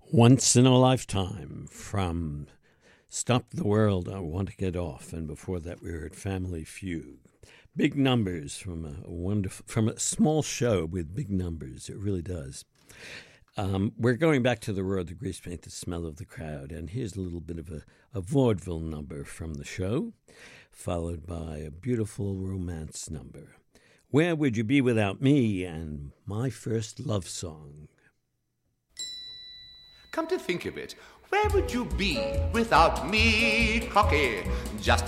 Once in a Lifetime from Stop the World, I Want to Get Off. And before that, we heard Family Feud. Big numbers from a small show with big numbers. It really does. We're going back to the Roar, the Grease Paint, the Smell of the Crowd. And here's a little bit of a vaudeville number from the show, followed by a beautiful romance number. Where Would You Be Without Me? And My First Love Song. Come to think of it, where would you be without me, Crocky? Just